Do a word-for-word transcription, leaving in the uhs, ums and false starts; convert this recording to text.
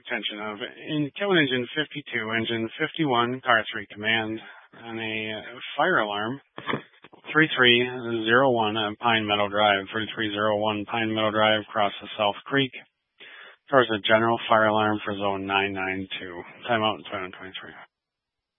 attention of in kill engine fifty-two, engine fifty-one, car three command on a fire alarm thirty-three oh one on Pine Meadow Drive, thirty-three oh one Pine Meadow Drive, across the South Creek. There's a general fire alarm for zone nine nine two. Timeout in twenty twenty-three.